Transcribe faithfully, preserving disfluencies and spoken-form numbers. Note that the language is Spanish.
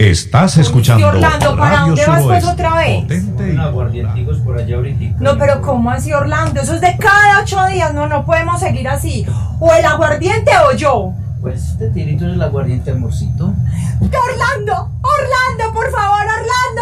Estás escuchando Orlando, ¿para Radio dónde vas pues Suroeste, otra vez? potente y aguardienticos por allá ahorita. No, pero ¿cómo así, Orlando? Eso es de cada ocho días. No, no podemos seguir así. O el aguardiente o yo. Pues este tirito es el aguardiente, amorcito. Orlando, Orlando, por favor, Orlando.